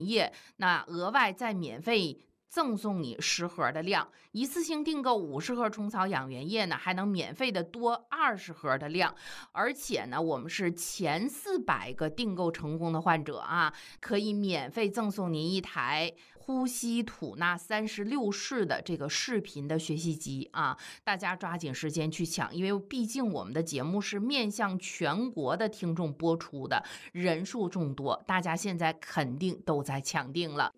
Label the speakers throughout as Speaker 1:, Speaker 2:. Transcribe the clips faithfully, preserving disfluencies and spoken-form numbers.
Speaker 1: 液，那额外再免费赠送你十盒的量，一次性订购五十盒虫草养元液呢，还能免费的多二十盒的量，而且呢，我们是前四百个订购成功的患者啊，可以免费赠送您一台呼吸吐纳三十六式的这个视频的学习机啊，大家抓紧时间去抢，因为毕竟我们的节目是面向全国的听众播出的，人数众多，大家现在肯定都在抢订了。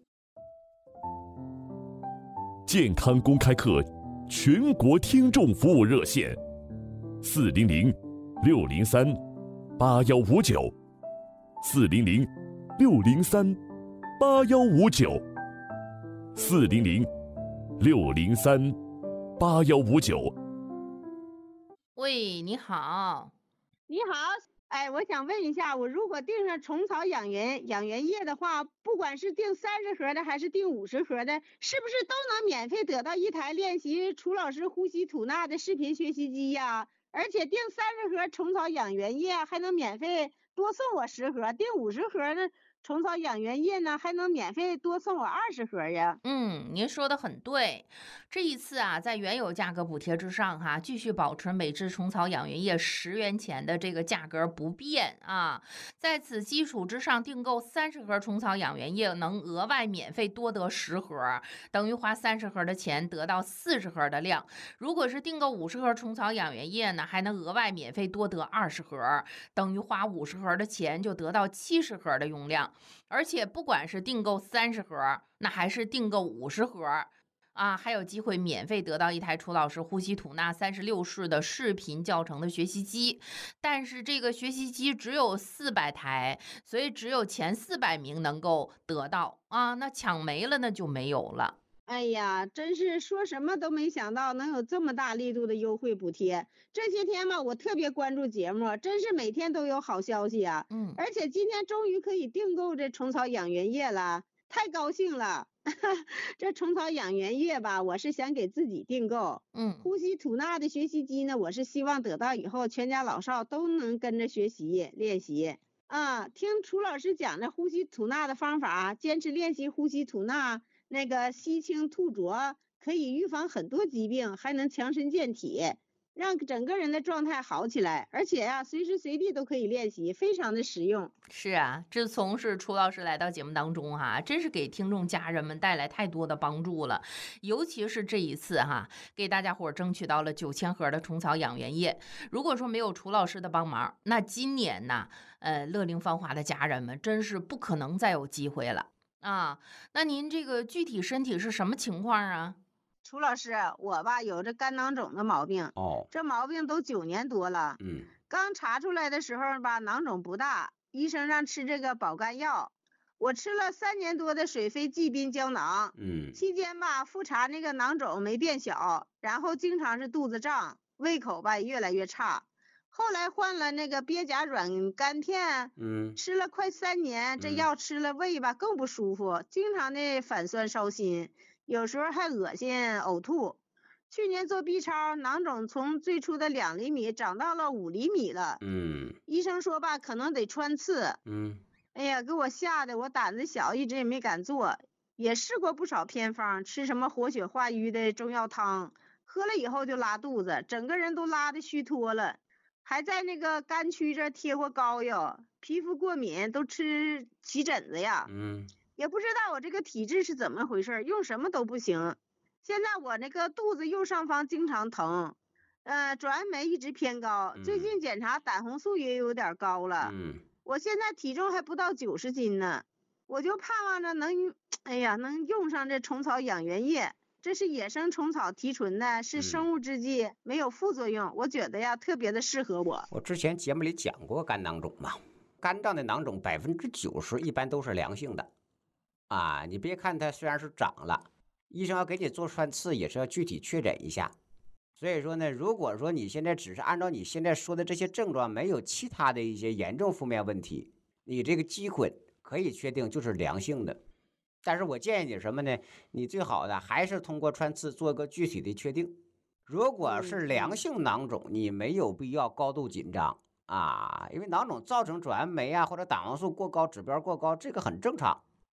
Speaker 2: 健康公开课全国听众服务热线：四零零六零三八幺五九，四零零六零三八幺五九，四零零六零三八幺五九。
Speaker 1: 喂，你好。
Speaker 3: 你好，哎，我想问一下，我如果订上虫草养元养元液的话，不管是订三十盒的还是订五十盒的，是不是都能免费得到一台练习楚老师呼吸吐纳的视频学习机呀？而且订三十盒虫草养元液还能免费多送我十盒，订五十盒呢虫草养元液呢还能免费多送我二十盒呀。
Speaker 1: 嗯，您说的很对。这一次啊，在原有价格补贴之上哈，继续保持每支虫草养元液十元钱的这个价格不变啊。在此基础之上，订购三十盒虫草养元液能额外免费多得十盒，等于花三十盒的钱得到四十盒的量。如果是订购五十盒虫草养元液呢，还能额外免费多得二十盒，等于花五十盒的钱就得到七十盒的用量。而且不管是订购三十盒，那还是订购五十盒啊，还有机会免费得到一台楚老师呼吸吐纳三十六式的视频教程的学习机。但是这个学习机只有四百台，所以只有前四百名能够得到啊，那抢没了那就没有了。
Speaker 3: 哎呀，真是说什么都没想到能有这么大力度的优惠补贴。这些天嘛，我特别关注节目，真是每天都有好消息啊。
Speaker 1: 嗯，
Speaker 3: 而且今天终于可以订购这虫草养元液了，太高兴了。这虫草养元液吧，我是想给自己订购。
Speaker 1: 嗯，
Speaker 3: 呼吸吐纳的学习机呢，我是希望得到以后全家老少都能跟着学习练习。啊，听楚老师讲的呼吸吐纳的方法，坚持练习呼吸吐纳。那个吸清吐浊可以预防很多疾病，还能强身健体，让整个人的状态好起来。而且呀、啊，随时随地都可以练习，非常的实用。
Speaker 1: 是啊，自从是楚老师来到节目当中哈、啊，真是给听众家人们带来太多的帮助了。尤其是这一次哈、啊，给大家伙争取到了九千盒的虫草养元液。如果说没有楚老师的帮忙，那今年呢，呃，乐龄芳华的家人们真是不可能再有机会了。啊，那您这个具体身体是什么情况啊？
Speaker 3: 楚老师，我吧有着肝囊肿的毛病，
Speaker 4: 哦，
Speaker 3: 这毛病都九年多了。
Speaker 4: 嗯，
Speaker 3: 刚查出来的时候吧，囊肿不大，医生让吃这个保肝药，我吃了三年多的水飞济宾胶囊，
Speaker 4: 嗯，
Speaker 3: 期间吧复查那个囊肿没变小，然后经常是肚子胀，胃口吧也越来越差。后来换了那个鳖甲软肝片，
Speaker 4: 嗯，
Speaker 3: 吃了快三年，这药吃了胃吧更不舒服，经常的反酸烧心，有时候还恶心呕吐。去年做 B 超，囊肿从最初的两厘米长到了五厘米了，
Speaker 4: 嗯，
Speaker 3: 医生说吧可能得穿刺，
Speaker 4: 嗯，
Speaker 3: 哎呀，给我吓得我胆子小，一直也没敢做，也试过不少偏方，吃什么活血化瘀的中药汤，喝了以后就拉肚子，整个人都拉的虚脱了。还在那个肝区这贴过膏药，皮肤过敏都吃起疹子呀。
Speaker 4: 嗯，
Speaker 3: 也不知道我这个体质是怎么回事，用什么都不行。现在我那个肚子右上方经常疼，呃，转氨酶一直偏高，最近检查胆红素也有点高了。
Speaker 4: 嗯，
Speaker 3: 我现在体重还不到九十斤呢，我就盼望着能，哎呀，能用上这虫草养元液。这是野生虫草提纯的，是生物制剂，嗯、没有副作用，我觉得呀特别的适合我。
Speaker 4: 我之前节目里讲过肝囊肿嘛，肝脏的囊肿百分之九十一般都是良性的，啊，你别看它虽然是长了，医生要给你做穿刺也是要具体确诊一下。所以说呢，如果说你现在只是按照你现在说的这些症状，没有其他的一些严重负面问题，你这个肌混可以确定就是良性的。但是我建议你什么呢？你最好的还是通过穿刺做个具体的确定。如果是良性囊肿，你没有必要高度紧张啊，因为囊肿造成转氨酶啊或者胆黄素过高、指标过高，这个很正常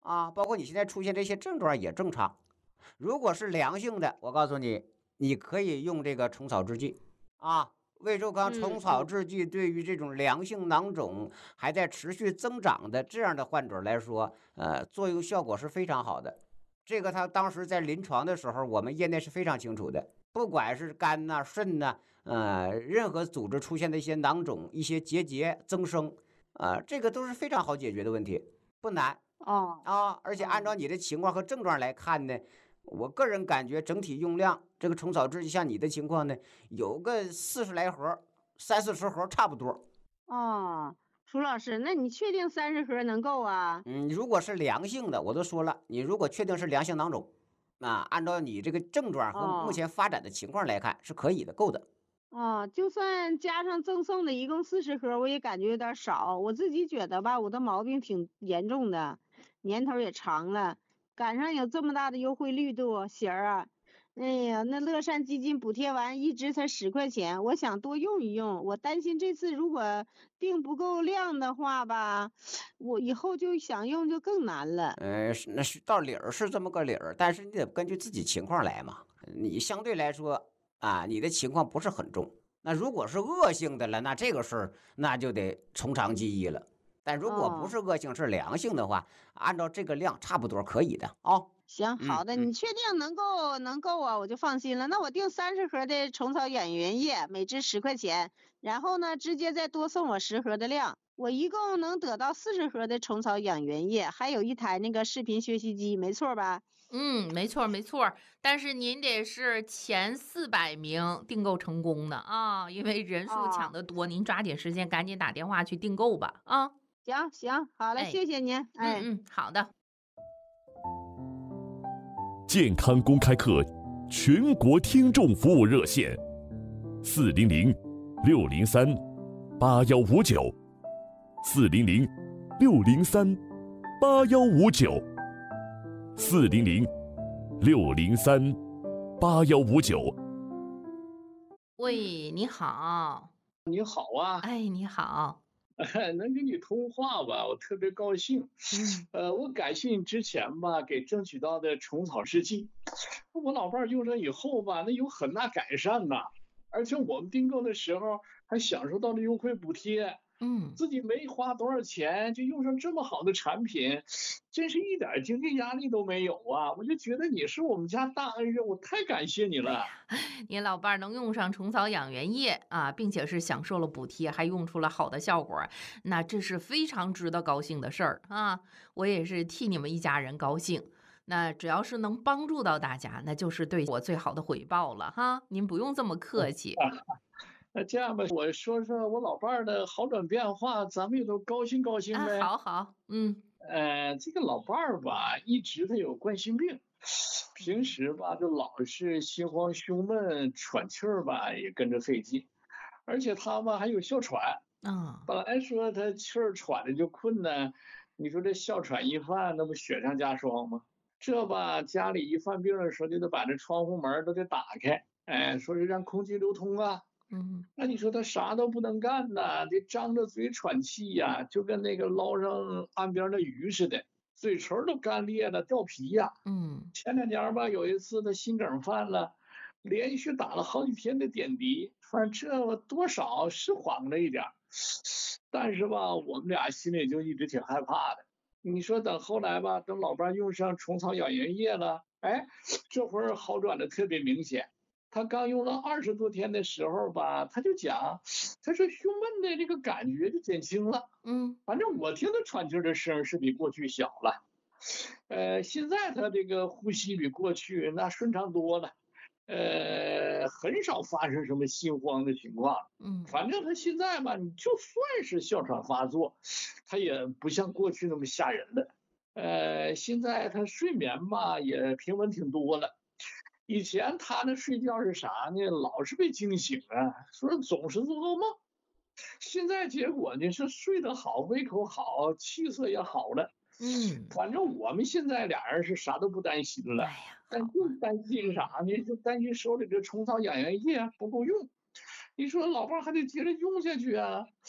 Speaker 4: 啊，包括你现在出现这些症状也正常。如果是良性的，我告诉你，你可以用这个虫草制剂啊。胃周康虫
Speaker 3: 嗯嗯
Speaker 4: 草制剂对于这种良性囊肿还在持续增长的这样的患者来说，呃，作用效果是非常好的。这个他当时在临床的时候，我们业内是非常清楚的。不管是肝呐、肾呐，呃，任何组织出现的一些囊肿、一些结节增生，啊、这个都是非常好解决的问题，不难
Speaker 3: 哦
Speaker 4: 啊。而且按照
Speaker 3: 哦
Speaker 4: 你的情况和症状来看呢，我个人感觉整体用量，这个虫草制剂像你的情况呢，有个四十来盒，三四十盒差不多。
Speaker 3: 哦，楚老师，那你确定三十盒能够啊？
Speaker 4: 嗯，如果是良性的，我都说了，你如果确定是良性囊肿，啊，按照你这个症状和目
Speaker 3: 哦
Speaker 4: 前发展的情况来看，是可以的，够的。
Speaker 3: 哦，就算加上赠送的一共四十盒，我也感觉有点少。我自己觉得吧，我的毛病挺严重的，年头也长了，赶上有这么大的优惠力度，喜儿啊，哎呀，那乐善基金补贴完一支才十块钱，我想多用一用。我担心这次如果订不够量的话吧，我以后就想用就更难了。
Speaker 4: 呃，是那是到理儿是这么个理儿，但是你得根据自己情况来嘛。你相对来说啊，你的情况不是很重。那如果是恶性的了，那这个事儿那就得从长计议了。但如果不
Speaker 3: 哦，
Speaker 4: 是恶性，是良性的话，按照这个量差不多可以的啊。
Speaker 3: 行，好的，
Speaker 4: 嗯嗯，
Speaker 3: 你确定能够能够啊，我就放心了。那我订三十盒的虫草养元液，每支十块钱，然后呢，直接再多送我十盒的量，我一共能得到四十盒的虫草养元液，还有一台那个视频学习机，没错吧？
Speaker 1: 嗯，没错儿没错儿，但是您得是前四百名订购成功的啊，因为人数抢
Speaker 3: 啊，
Speaker 1: 得多，您抓紧时间赶紧打电话去订购吧啊！
Speaker 3: 行行，好嘞，
Speaker 1: 哎，
Speaker 3: 谢谢您，
Speaker 1: 嗯
Speaker 3: 哎。
Speaker 1: 嗯，好的。
Speaker 2: 健康公开课全国听众服务热线：四零零六零三八幺五九，四零零六零三八幺五九，四零零六零三八幺五九。
Speaker 1: 喂，你好。
Speaker 5: 你好啊，
Speaker 1: 哎，你好。
Speaker 5: 能跟你通话吧，我特别高兴。
Speaker 1: 嗯
Speaker 5: 呃，我感谢你之前吧给争取到的虫草制剂，我老伴儿用上以后吧，那有很大改善呐。而且我们订购的时候还享受到了优惠补贴，
Speaker 1: 嗯。
Speaker 5: 自己没花多少钱就用上这么好的产品，真是一点儿经济压力都没有啊！我就觉得你是我们家大恩人，我太感谢你了。
Speaker 1: 您老伴儿能用上虫草养元液啊，并且是享受了补贴，还用出了好的效果，那这是非常值得高兴的事儿啊！我也是替你们一家人高兴。那只要是能帮助到大家，那就是对我最好的回报了哈。您不用这么客气。
Speaker 5: 那这样吧，我说说我老伴儿的好转变化，咱们也都高兴高兴
Speaker 1: 啊，
Speaker 5: 呗。
Speaker 1: 好好，嗯
Speaker 5: 呃，这个老伴儿吧，一直他有冠心病，平时吧就老是心慌胸闷，喘气儿吧也跟着费劲，而且他吧还有哮喘。
Speaker 1: 啊，
Speaker 5: 本来说他气儿喘的就困难，你说这哮喘一犯，那不雪上加霜吗？这吧家里一犯病的时候，就得把这窗户门儿都得打开，哎，说是让空气流通啊。
Speaker 1: 嗯
Speaker 5: 那你说他啥都不能干呐，得张着嘴喘气呀，就跟那个捞上岸边的鱼似的，嘴唇都干裂了，掉皮呀。
Speaker 1: 嗯
Speaker 5: 前两年吧，有一次他心梗犯了，连续打了好几天的点滴，反正这多少是缓了一点儿，但是吧，我们俩心里就一直挺害怕的。你说等后来吧，等老伴用上虫草养元液了，哎，这会儿好转的特别明显。他刚用了二十多天的时候吧，他就讲，他说胸闷的这个感觉就减轻了。
Speaker 1: 嗯
Speaker 5: 反正我听他喘气的声是比过去小了，呃，现在他这个呼吸比过去那顺畅多了，呃，很少发生什么心慌的情况。
Speaker 1: 嗯
Speaker 5: 反正他现在吧，你就算是哮喘发作，他也不像过去那么吓人了。呃，现在他睡眠吧也平稳挺多了。以前他那睡觉是啥呢？老是被惊醒啊，说总是做噩梦。现在结果呢是睡得好，胃口好，气色也好了。
Speaker 1: 嗯，
Speaker 5: 反正我们现在俩人是啥都不担心了，
Speaker 1: 哎呀，
Speaker 5: 但
Speaker 1: 好
Speaker 5: 就担心啥呢？就担心手里这虫草养元液不够用。你说老伴还得接着用下去啊。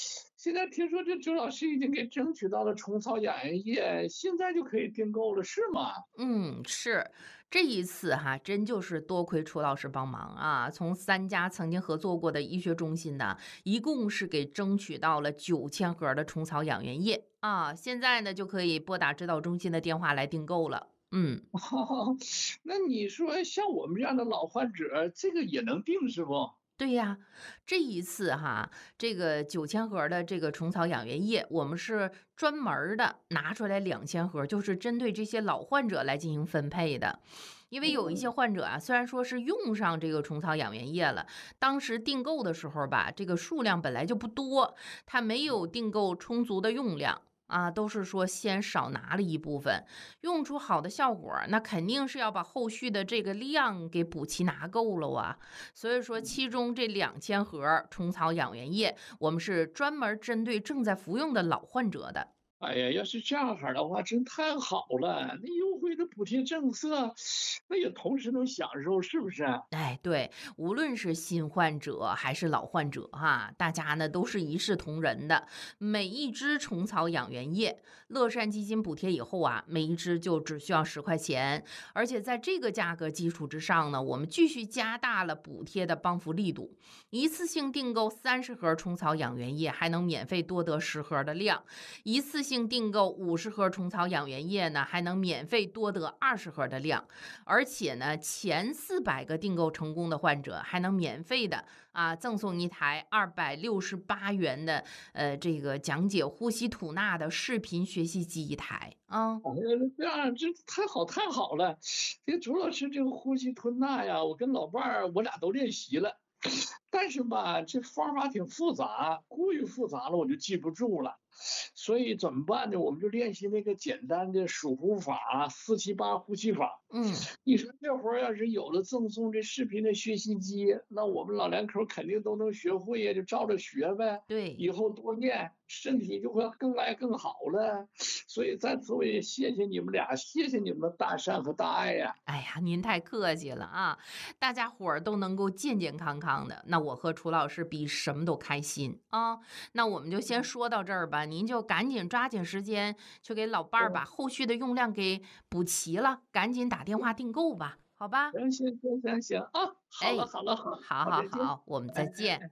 Speaker 5: 现在听说这周老师已经给争取到了虫草养颜液，现在就可以订购了，是吗？
Speaker 1: 嗯，是。这一次哈，真就是多亏楚老师帮忙啊！从三家曾经合作过的医学中心呢，一共是给争取到了九千盒的虫草养颜液啊！现在呢，就可以拨打指导中心的电话来订购了。嗯，
Speaker 5: 哦，那你说像我们这样的老患者，这个也能订是不？
Speaker 1: 对呀，这一次哈，这个九千盒的这个虫草养颜液，我们是专门的拿出来两千盒，就是针对这些老患者来进行分配的。因为有一些患者啊，虽然说是用上这个虫草养颜液了，当时订购的时候吧，这个数量本来就不多，他没有订购充足的用量。啊，都是说先少拿了一部分，用出好的效果，那肯定是要把后续的这个量给补齐拿够了啊。所以说，其中这两千盒虫草养颜液，我们是专门针对正在服用的老患者的。
Speaker 5: 哎呀，要是这样的话，真太好了！那优惠的补贴政策，那也同时能享受，是不是？
Speaker 1: 哎，对，无论是新患者还是老患者哈，大家呢都是一视同仁的。每一支虫草养颜液，乐善基金补贴以后啊，每一支就只需要十块钱，而且在这个价格基础之上呢，我们继续加大了补贴的帮扶力度。一次性订购三十盒虫草养颜液，还能免费多得十盒的量；一次性订购五十盒虫草养颜液呢，还能免费多得二十盒的量。而且呢，前四百个订购成功的患者还能免费的啊赠送一台二百六十八元的呃这个讲解呼吸吐纳的视频学习机一台啊。
Speaker 5: 哎呀，这样这太好太好了！这个朱老师这个呼吸吞纳呀，我跟老伴儿我俩都练习了，但是吧，这方法挺复杂，过于复杂了，我就记不住了。所以怎么办呢？我们就练习那个简单的数呼法，四七八呼吸法。
Speaker 1: 嗯，
Speaker 5: 你说这会儿要是有了赠送这视频的学习机，那我们老两口肯定都能学会呀，就照着学呗。
Speaker 1: 对，
Speaker 5: 以后多练，身体就会更来更好了。所以在此我也谢谢你们俩，谢谢你们的大善和大爱呀。
Speaker 1: 哎呀，您太客气了啊！大家伙儿都能够健健康康的，那我和楚老师比什么都开心啊！那我们就先说到这儿吧，您就赶紧抓紧时间去给老伴儿把后续的用量给补齐了，赶紧打电话订购吧，好吧？
Speaker 5: 行行行行行啊，好了好了好，
Speaker 1: 好好好，我们再见。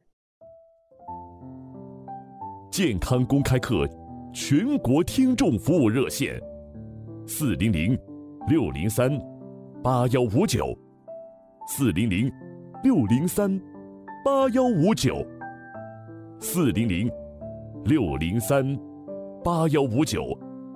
Speaker 2: 健康公开课全国听众服务热线：四零零六零三八幺五九，四零零六零三八幺五九，四零零六零三八幺五九。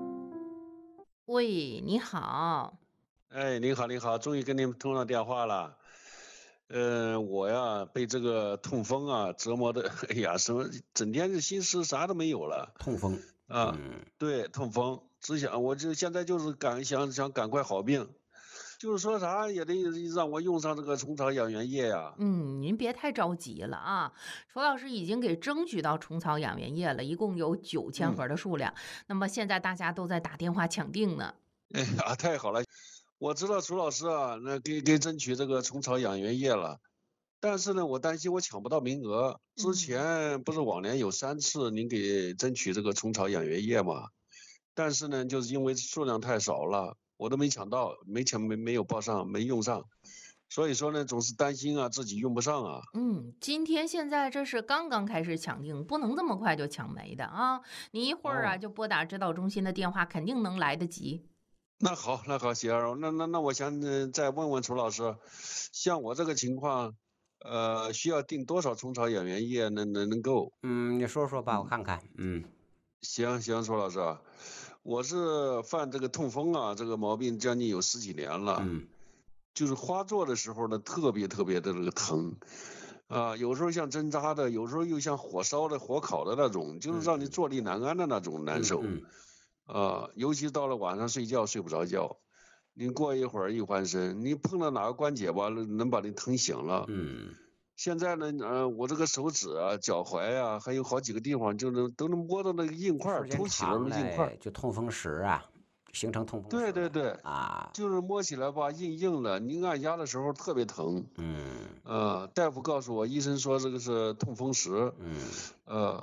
Speaker 1: 喂，你好。
Speaker 6: 哎，您好，您好，终于跟您通上电话了。呃，我呀被这个痛风啊折磨的，哎呀，什么整天的心思啥都没有了。
Speaker 4: 痛风
Speaker 6: 啊，
Speaker 4: 嗯、
Speaker 6: 对，痛风，只想我就现在就是赶想想赶快好病，就是说啥也得让我用上这个虫草养颜液呀。
Speaker 1: 嗯，您别太着急了啊，楚老师已经给争取到虫草养颜液了，一共有九千盒的数量。嗯、那么现在大家都在打电话抢订呢。
Speaker 6: 哎呀，太好了！我知道楚老师啊，那给给争取这个虫草养颜液了，但是呢，我担心我抢不到名额。之前不是往年有三次您给争取这个虫草养颜液嘛，但是呢，就是因为数量太少了，我都没抢到，没抢没没有报上，没用上，所以说呢，总是担心啊自己用不上啊。
Speaker 1: 嗯，今天现在这是刚刚开始抢订，不能这么快就抢没的啊！你一会儿啊、哦、就拨打指导中心的电话，肯定能来得及。
Speaker 6: 那好，那好，喜儿，那那那我想、呃、再问问楚老师，像我这个情况，呃，需要订多少虫草养颜液能能能够？
Speaker 4: 嗯，你说说吧，我看看。嗯，
Speaker 6: 行行，楚老师，我是犯这个痛风啊，这个毛病将近有十几年了。
Speaker 4: 嗯，
Speaker 6: 就是发作的时候呢，特别特别的这个疼，啊、呃，有时候像针扎的，有时候又像火烧的、火烤的那种，就是让你坐立难安的那种难受。
Speaker 4: 嗯。嗯
Speaker 6: 啊，尤其到了晚上睡觉睡不着觉，你过一会儿一翻身，你碰到哪个关节吧，能把你疼醒了。
Speaker 4: 嗯，
Speaker 6: 现在呢，呃，我这个手指啊、脚踝啊，还有好几个地方，就能都能摸到那个硬块，凸起来的硬块，
Speaker 4: 就痛风石啊，形成痛风石。
Speaker 6: 对对对，
Speaker 4: 啊，
Speaker 6: 就是摸起来吧，硬硬的，你按压的时候特别疼。
Speaker 4: 嗯，
Speaker 6: 呃，大夫告诉我，医生说这个是痛风石。
Speaker 4: 嗯，
Speaker 6: 呃。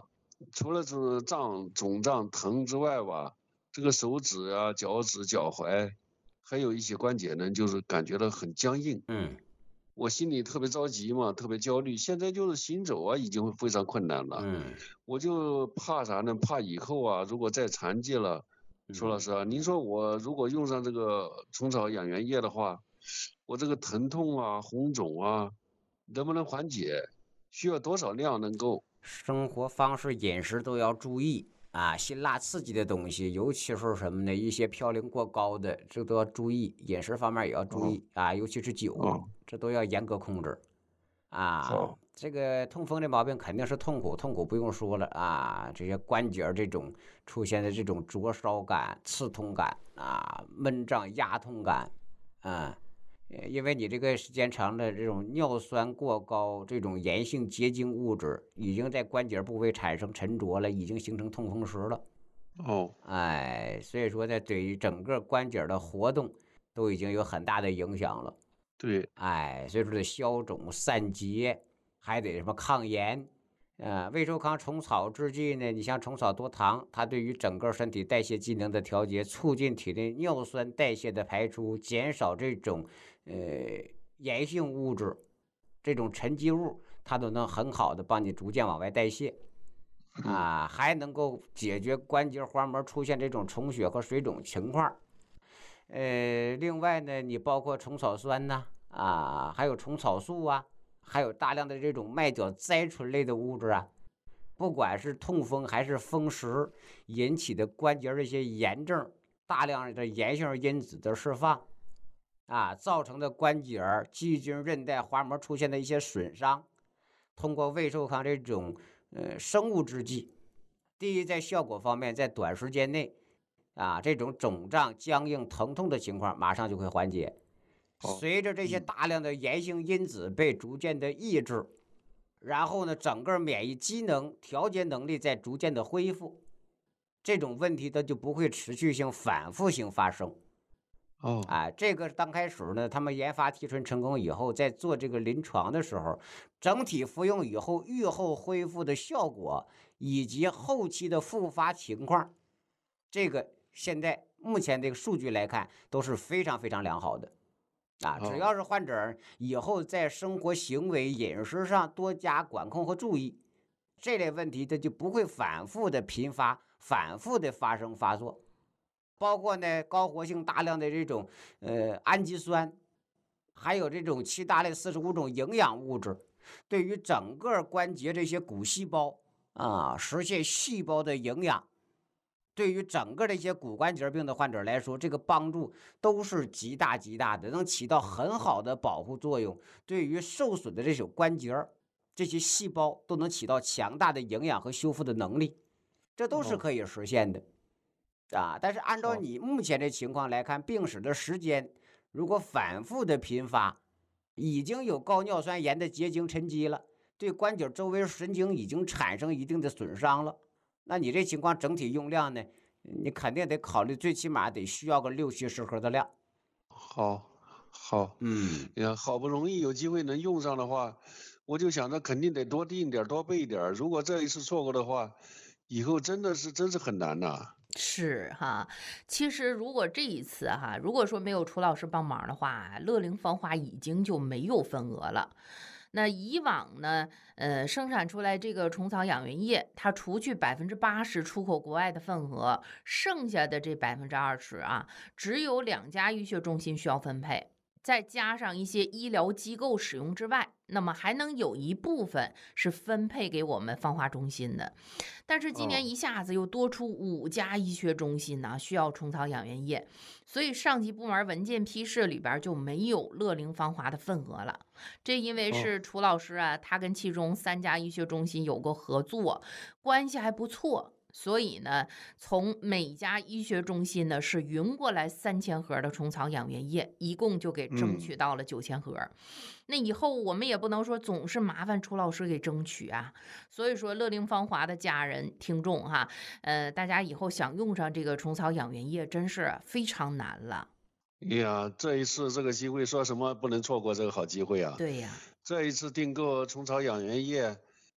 Speaker 6: 除了是胀肿胀疼之外吧，这个手指啊、脚趾、脚踝，还有一些关节呢，就是感觉到很僵硬。
Speaker 4: 嗯
Speaker 6: 我心里特别着急嘛，特别焦虑。现在就是行走啊，已经非常困难了。
Speaker 4: 嗯
Speaker 6: 我就怕啥呢？怕以后啊，如果再残疾了，楚老师啊，您说我如果用上这个虫草养元液的话，我这个疼痛啊、红肿啊，能不能缓解？需要多少量能够？
Speaker 4: 生活方式、饮食都要注意啊，辛辣刺激的东西，尤其是什么呢？一些嘌呤过高的，这都要注意。饮食方面也要注意、哦、啊，尤其是酒、哦，这都要严格控制啊。哦、这个痛风的毛病肯定是痛苦，痛苦不用说了啊，这些关节这种出现的这种灼烧感、刺痛感啊、闷胀、压痛感啊。因为你这个时间长的这种尿酸过高，这种炎性结晶物质已经在关节部位产生沉着了，已经形成痛风石了。
Speaker 6: 哦，
Speaker 4: 哎，所以说呢，对于整个关节的活动都已经有很大的影响了。
Speaker 6: 对，
Speaker 4: 哎，所以说得消肿散结，还得什么抗炎。呃，胃寿康虫草制剂呢，你像虫草多糖，它对于整个身体代谢机能的调节，促进体内尿酸代谢的排出，减少这种呃炎性物质，这种沉积物，它都能很好的帮你逐渐往外代谢，啊，还能够解决关节滑膜出现这种充血和水肿情况。呃，另外呢，你包括虫草酸呐，啊，还有虫草素啊。还有大量的这种麦角甾醇类的物质啊，不管是痛风还是风湿引起的关节的一些炎症，大量的炎性因子的释放啊，造成的关节、肌筋、韧带、滑膜出现的一些损伤，通过胃寿康这种呃生物制剂，第一在效果方面，在短时间内啊，这种肿胀、僵硬、疼痛的情况马上就会缓解。随着这些大量的炎性因子被逐渐的抑制，然后呢，整个免疫机能调节能力在逐渐的恢复，这种问题它就不会持续性、反复性发生。
Speaker 6: 哦，
Speaker 4: 啊，这个刚开始呢，他们研发提纯成功以后，在做这个临床的时候，整体服用以后愈后恢复的效果以及后期的复发情况，这个现在目前这个数据来看都是非常非常良好的。啊，只要是患者以后在生活行为、饮食上多加管控和注意，这类问题它就不会反复的频发、反复的发生发作。包括呢高活性大量的这种呃氨基酸，还有这种七大类四十五种营养物质，对于整个关节这些骨细胞啊，实现细胞的营养。对于整个这些骨关节病的患者来说，这个帮助都是极大极大的，能起到很好的保护作用。对于受损的这种关节，这些细胞都能起到强大的营养和修复的能力，这都是可以实现的。哦、啊！但是按照你目前的情况来看，病史的时间如果反复的频发，已经有高尿酸盐的结晶沉积了，对关节周围神经已经产生一定的损伤了。那你这情况整体用量呢？你肯定得考虑，最起码得需要个六七十盒的量。
Speaker 6: 好，好，
Speaker 4: 嗯，
Speaker 6: 呀，好不容易有机会能用上的话，我就想着肯定得多订点，多备点。如果这一次错过的话，以后真的是真是很难呐、啊。
Speaker 1: 是哈，其实如果这一次哈，如果说没有楚老师帮忙的话，乐龄芳华已经就没有份额了。那以往呢，呃，生产出来这个虫草养元液，它除去百分之八十出口国外的份额，剩下的这百分之二十啊，只有两家医学中心需要分配，再加上一些医疗机构使用之外，那么还能有一部分是分配给我们芳华中心的。但是今年一下子又多出五家医学中心呢、啊，需要虫草养元液，所以上级部门文件批示里边就没有乐龄芳华的份额了。这因为是楚老师啊，他跟其中三家医学中心有过合作，关系还不错。所以呢，从每家医学中心呢是匀过来三千盒的虫草养元液，一共就给争取到了九千盒。嗯、那以后我们也不能说总是麻烦楚老师给争取啊。所以说，乐龄芳华的家人听众哈，呃，大家以后想用上这个虫草养元液，真是非常难了。
Speaker 6: 哎呀，这一次这个机会，说什么不能错过这个好机会啊！
Speaker 1: 对呀，
Speaker 6: 这一次订购虫草养元液。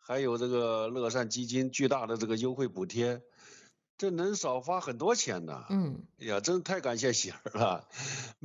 Speaker 6: 还有这个乐善基金巨大的这个优惠补贴，这能少发很多钱呢。
Speaker 1: 嗯。
Speaker 6: 哎呀，真太感谢喜儿了。